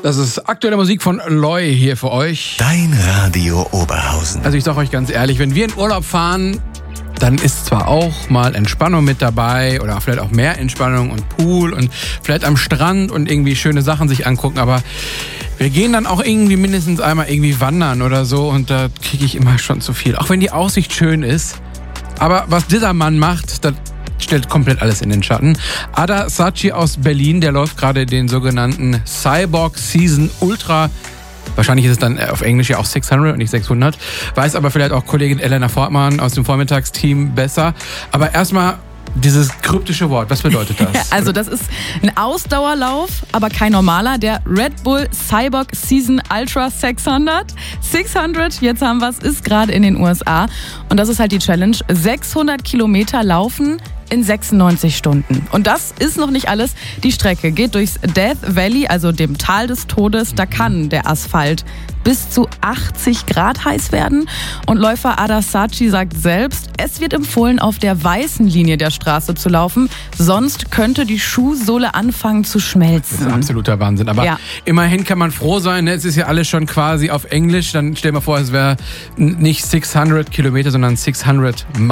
Das ist aktuelle Musik von Loy hier für euch. Dein Radio Oberhausen. Also ich sag euch ganz ehrlich, wenn wir in Urlaub fahren, dann ist zwar auch mal Entspannung mit dabei oder vielleicht auch mehr Entspannung und Pool und vielleicht am Strand und irgendwie schöne Sachen sich angucken, aber wir gehen dann auch irgendwie mindestens einmal irgendwie wandern oder so und da kriege ich immer schon zu viel. Auch wenn die Aussicht schön ist. Aber was dieser Mann macht, das stellt komplett alles in den Schatten. Ada Saatchi aus Berlin, der läuft gerade den sogenannten Cyborg Season Ultra. Wahrscheinlich ist es dann auf Englisch ja auch 600 und nicht 600. Weiß aber vielleicht auch Kollegin Elena Fortmann aus dem Vormittagsteam besser. Aber erstmal dieses kryptische Wort, was bedeutet das? Ja, also das ist ein Ausdauerlauf, aber kein normaler. Der Red Bull Cyborg Season Ultra 600. 600, jetzt haben wir es, ist gerade in den USA. Und das ist halt die Challenge. 600 Kilometer laufen in 96 Stunden. Und das ist noch nicht alles. Die Strecke geht durchs Death Valley, also dem Tal des Todes. Da kann der Asphalt bis zu 80 Grad heiß werden. Und Läufer Ada Saatchi sagt selbst, es wird empfohlen, auf der weißen Linie der Straße zu laufen. Sonst könnte die Schuhsohle anfangen zu schmelzen. Das ist absoluter Wahnsinn. Aber ja, immerhin kann man froh sein. Ne? Es ist ja alles schon quasi auf Englisch. Dann stell dir mal vor, es wäre nicht 600 Kilometer, sondern 600 Miles.